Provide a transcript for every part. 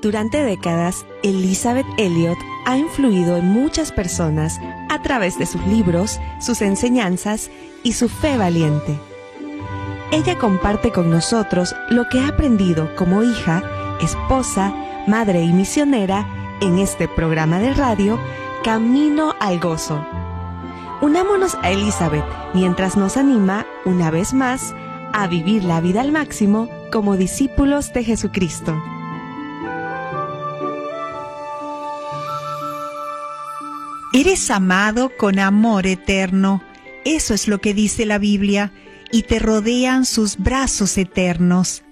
Durante décadas, Elisabeth Elliot ha influido en muchas personas a través de sus libros, sus enseñanzas y su fe valiente. Ella comparte con nosotros lo que ha aprendido como hija, esposa, madre y misionera en este programa de radio Camino al Gozo. Unámonos a Elisabeth mientras nos anima, una vez más, a vivir la vida al máximo como discípulos de Jesucristo. Eres amado con amor eterno, eso es lo que dice la Biblia, y te rodean sus brazos eternos.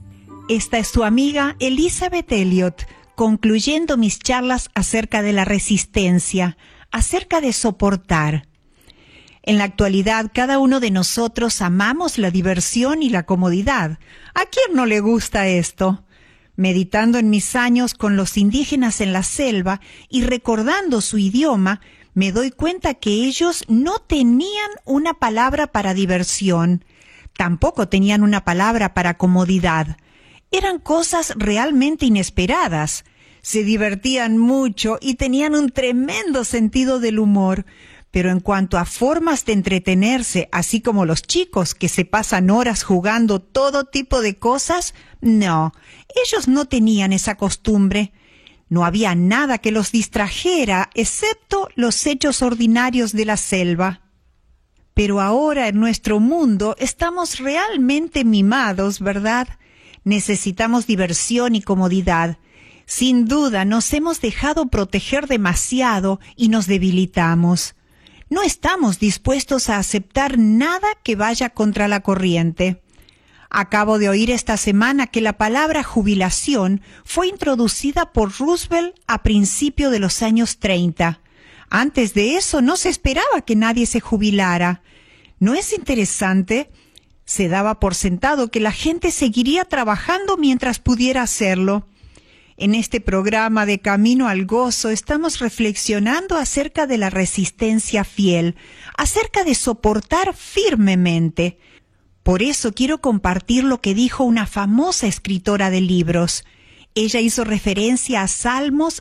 Esta es tu amiga Elisabeth Elliot, concluyendo mis charlas acerca de la resistencia, acerca de soportar. En la actualidad, cada uno de nosotros amamos la diversión y la comodidad. ¿A quién no le gusta esto? Meditando en mis años con los indígenas en la selva y recordando su idioma, me doy cuenta que ellos no tenían una palabra para diversión, tampoco tenían una palabra para comodidad. Eran cosas realmente inesperadas. Se divertían mucho y tenían un tremendo sentido del humor. Pero en cuanto a formas de entretenerse, así como los chicos que se pasan horas jugando todo tipo de cosas, no, ellos no tenían esa costumbre. No había nada que los distrajera, excepto los hechos ordinarios de la selva. Pero ahora en nuestro mundo estamos realmente mimados, ¿verdad? Necesitamos diversión y comodidad. Sin duda nos hemos dejado proteger demasiado y nos debilitamos. No estamos dispuestos a aceptar nada que vaya contra la corriente. Acabo de oír esta semana que la palabra jubilación fue introducida por Roosevelt a principios de los años 30. Antes de eso no se esperaba que nadie se jubilara. ¿No es interesante? Se daba por sentado que la gente seguiría trabajando mientras pudiera hacerlo. En este programa de Camino al Gozo estamos reflexionando acerca de la resistencia fiel, acerca de soportar firmemente. Por eso quiero compartir lo que dijo una famosa escritora de libros. Ella hizo referencia a Salmos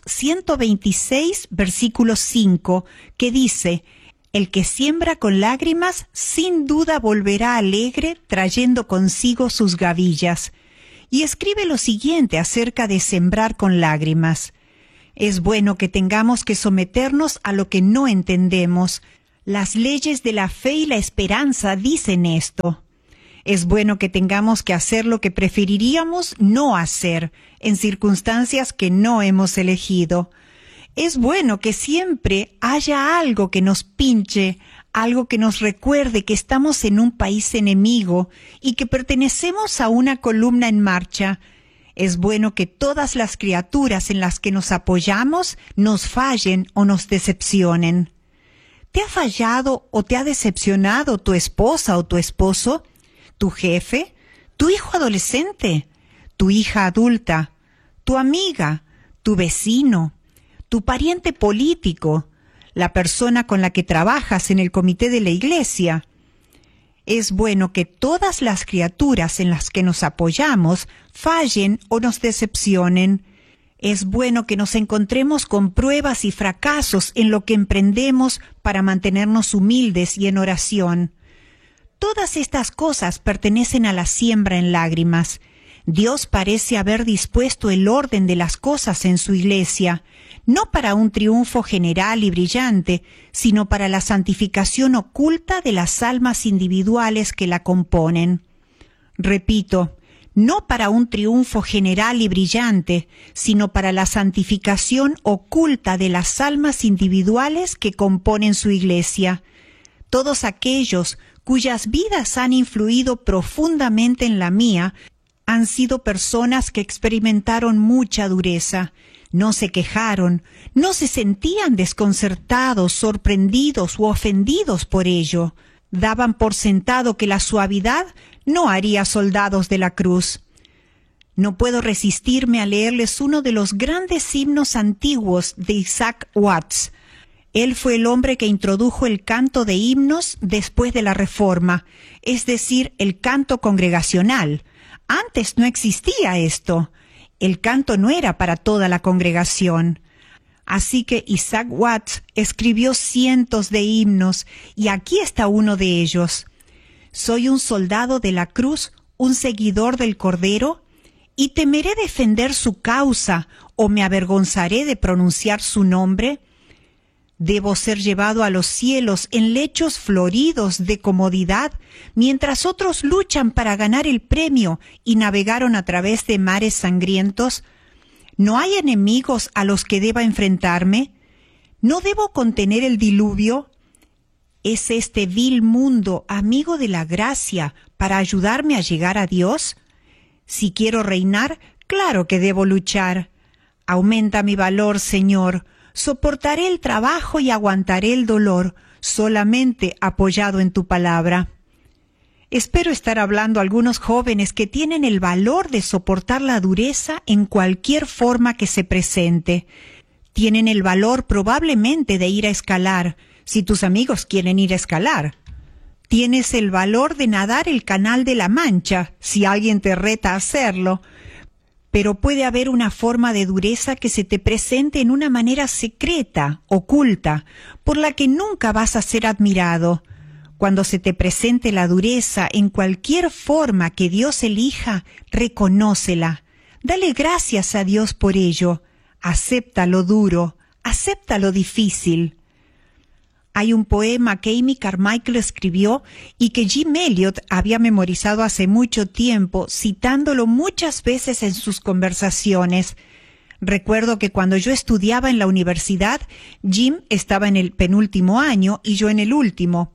126, versículo 5, que dice: «El que siembra con lágrimas, sin duda volverá alegre, trayendo consigo sus gavillas». Y escribe lo siguiente acerca de sembrar con lágrimas. Es bueno que tengamos que someternos a lo que no entendemos. Las leyes de la fe y la esperanza dicen esto. Es bueno que tengamos que hacer lo que preferiríamos no hacer en circunstancias que no hemos elegido. Es bueno que siempre haya algo que nos pinche, algo que nos recuerde que estamos en un país enemigo y que pertenecemos a una columna en marcha. Es bueno que todas las criaturas en las que nos apoyamos nos fallen o nos decepcionen. ¿Te ha fallado o te ha decepcionado tu esposa o tu esposo? ¿Tu jefe? ¿Tu hijo adolescente? ¿Tu hija adulta? ¿Tu amiga? ¿Tu vecino? ¿Tu pariente político? ¿La persona con la que trabajas en el comité de la iglesia? Es bueno que todas las criaturas en las que nos apoyamos fallen o nos decepcionen. Es bueno que nos encontremos con pruebas y fracasos en lo que emprendemos para mantenernos humildes y en oración. Todas estas cosas pertenecen a la siembra en lágrimas. Dios parece haber dispuesto el orden de las cosas en su iglesia, no para un triunfo general y brillante, sino para la santificación oculta de las almas individuales que la componen. Repito, no para un triunfo general y brillante, sino para la santificación oculta de las almas individuales que componen su iglesia. Todos aquellos cuyas vidas han influido profundamente en la mía han sido personas que experimentaron mucha dureza. No se quejaron, no se sentían desconcertados, sorprendidos u ofendidos por ello. Daban por sentado que la suavidad no haría soldados de la cruz. No puedo resistirme a leerles uno de los grandes himnos antiguos de Isaac Watts. Él fue el hombre que introdujo el canto de himnos después de la Reforma, es decir, el canto congregacional. Antes no existía esto. El canto no era para toda la congregación. Así que Isaac Watts escribió cientos de himnos, y aquí está uno de ellos. Soy un soldado de la cruz, un seguidor del Cordero, y temeré defender su causa, o me avergonzaré de pronunciar su nombre. Debo ser llevado a los cielos en lechos floridos de comodidad, mientras otros luchan para ganar el premio y navegaron a través de mares sangrientos. ¿No hay enemigos a los que deba enfrentarme? ¿No debo contener el diluvio? ¿Es este vil mundo amigo de la gracia para ayudarme a llegar a Dios? Si quiero reinar, claro que debo luchar. Aumenta mi valor, Señor. Soportaré el trabajo y aguantaré el dolor, solamente apoyado en tu palabra. Espero estar hablando a algunos jóvenes que tienen el valor de soportar la dureza en cualquier forma que se presente. Tienen el valor probablemente de ir a escalar, si tus amigos quieren ir a escalar. Tienes el valor de nadar el Canal de la Mancha, si alguien te reta a hacerlo. Pero puede haber una forma de dureza que se te presente en una manera secreta, oculta, por la que nunca vas a ser admirado. Cuando se te presente la dureza en cualquier forma que Dios elija, reconócela. Dale gracias a Dios por ello. Acepta lo duro, acepta lo difícil. Hay un poema que Amy Carmichael escribió y que Jim Elliot había memorizado hace mucho tiempo, citándolo muchas veces en sus conversaciones. Recuerdo que cuando yo estudiaba en la universidad, Jim estaba en el penúltimo año y yo en el último.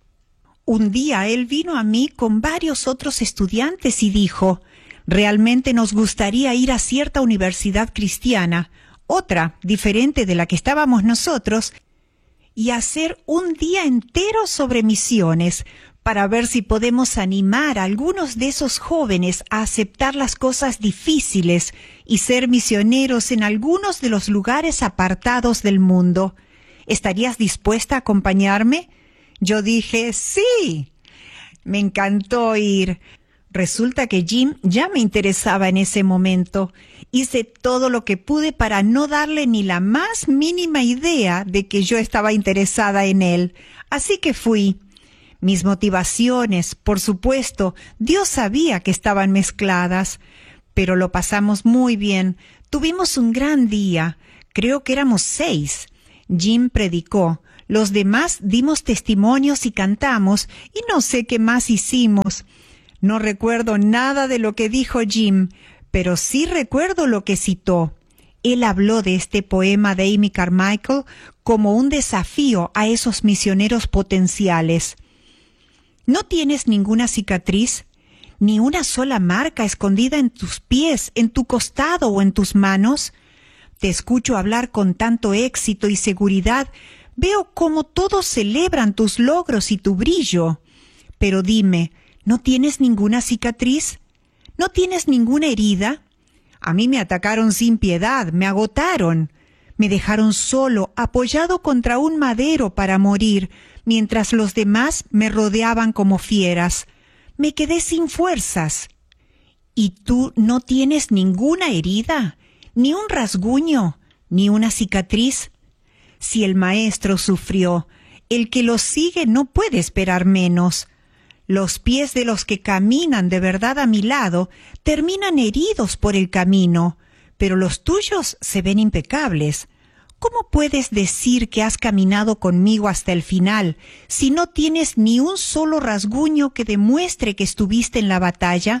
Un día él vino a mí con varios otros estudiantes y dijo: «Realmente nos gustaría ir a cierta universidad cristiana, otra diferente de la que estábamos nosotros, y hacer un día entero sobre misiones para ver si podemos animar a algunos de esos jóvenes a aceptar las cosas difíciles y ser misioneros en algunos de los lugares apartados del mundo. ¿Estarías dispuesta a acompañarme?». Yo dije, sí. Me encantó ir. Resulta que Jim ya me interesaba en ese momento. Hice todo lo que pude para no darle ni la más mínima idea de que yo estaba interesada en él. Así que fui. Mis motivaciones, por supuesto, Dios sabía que estaban mezcladas. Pero lo pasamos muy bien. Tuvimos un gran día. Creo que éramos 6. Jim predicó. Los demás dimos testimonios y cantamos, y no sé qué más hicimos. No recuerdo nada de lo que dijo Jim, pero sí recuerdo lo que citó. Él habló de este poema de Amy Carmichael como un desafío a esos misioneros potenciales. ¿No tienes ninguna cicatriz? ¿Ni una sola marca escondida en tus pies, en tu costado o en tus manos? Te escucho hablar con tanto éxito y seguridad. Veo cómo todos celebran tus logros y tu brillo. Pero dime, ¿no tienes ninguna cicatriz? ¿No tienes ninguna herida? A mí me atacaron sin piedad, me agotaron. Me dejaron solo, apoyado contra un madero para morir, mientras los demás me rodeaban como fieras. Me quedé sin fuerzas. ¿Y tú no tienes ninguna herida? ¿Ni un rasguño? ¿Ni una cicatriz? Si el maestro sufrió, el que lo sigue no puede esperar menos. Los pies de los que caminan de verdad a mi lado terminan heridos por el camino, pero los tuyos se ven impecables. ¿Cómo puedes decir que has caminado conmigo hasta el final si no tienes ni un solo rasguño que demuestre que estuviste en la batalla?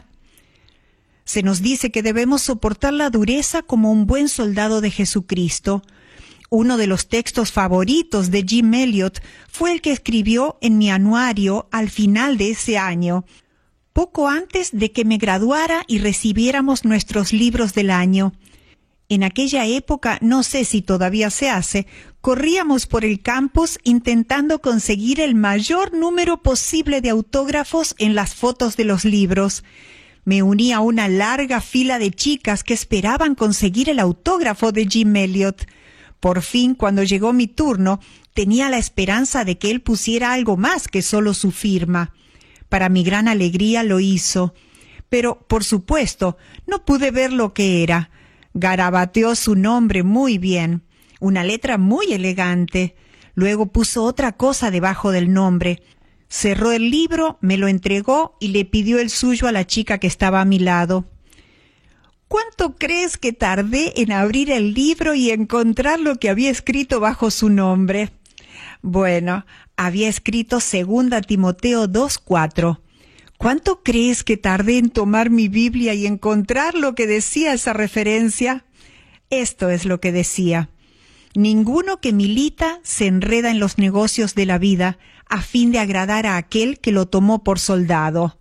Se nos dice que debemos soportar la dureza como un buen soldado de Jesucristo. Uno de los textos favoritos de Jim Elliot fue el que escribió en mi anuario al final de ese año, poco antes de que me graduara y recibiéramos nuestros libros del año. En aquella época, no sé si todavía se hace, corríamos por el campus intentando conseguir el mayor número posible de autógrafos en las fotos de los libros. Me uní a una larga fila de chicas que esperaban conseguir el autógrafo de Jim Elliot. Por fin, cuando llegó mi turno, tenía la esperanza de que él pusiera algo más que solo su firma. Para mi gran alegría lo hizo. pero, por supuesto, no pude ver lo que era. Garabateó su nombre muy bien, una letra muy elegante. Luego puso otra cosa debajo del nombre. Cerró el libro, me lo entregó y le pidió el suyo a la chica que estaba a mi lado. ¿Cuánto crees que tardé en abrir el libro y encontrar lo que había escrito bajo su nombre? Bueno, había escrito 2 Timoteo 2:4. ¿Cuánto crees que tardé en tomar mi Biblia y encontrar lo que decía esa referencia? Esto es lo que decía: ninguno que milita se enreda en los negocios de la vida a fin de agradar a aquel que lo tomó por soldado.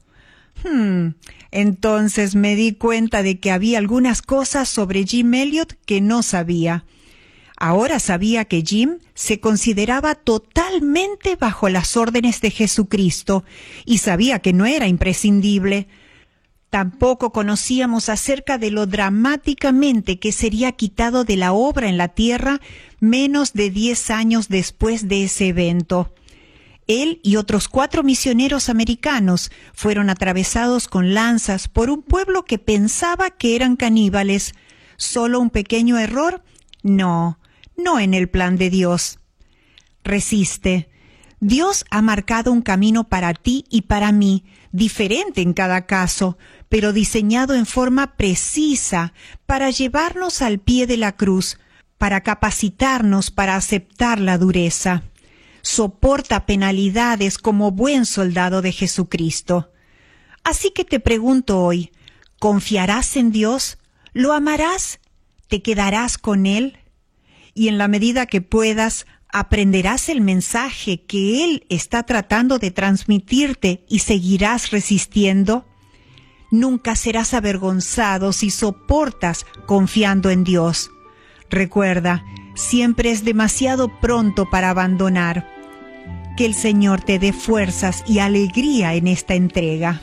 Entonces me di cuenta de que había algunas cosas sobre Jim Elliot que no sabía. Ahora sabía que Jim se consideraba totalmente bajo las órdenes de Jesucristo y sabía que no era imprescindible. Tampoco conocíamos acerca de lo dramáticamente que sería quitado de la obra en la tierra menos de 10 años después de ese evento. Él y otros 4 misioneros americanos fueron atravesados con lanzas por un pueblo que pensaba que eran caníbales. ¿Solo un pequeño error? No en el plan de Dios. Resiste. Dios ha marcado un camino para ti y para mí, diferente en cada caso, pero diseñado en forma precisa para llevarnos al pie de la cruz, para capacitarnos para aceptar la dureza. Soporta penalidades como buen soldado de Jesucristo. Así que te pregunto hoy, ¿confiarás en Dios? ¿Lo amarás? ¿Te quedarás con Él? Y en la medida que puedas, aprenderás el mensaje que Él está tratando de transmitirte y seguirás resistiendo. Nunca serás avergonzado si soportas confiando en Dios. Recuerda, siempre es demasiado pronto para abandonar. Que el Señor te dé fuerzas y alegría en esta entrega.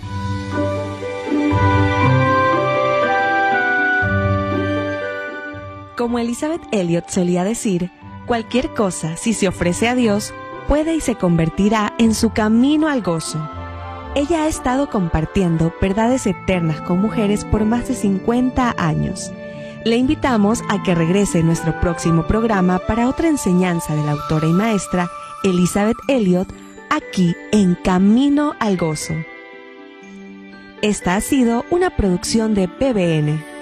Como Elizabeth Elliot solía decir, cualquier cosa, si se ofrece a Dios, puede y se convertirá en su camino al gozo. Ella ha estado compartiendo verdades eternas con mujeres por más de 50 años. Le invitamos a que regrese en nuestro próximo programa para otra enseñanza de la autora y maestra Elizabeth Elliot, aquí en Camino al Gozo. Esta ha sido una producción de PBN.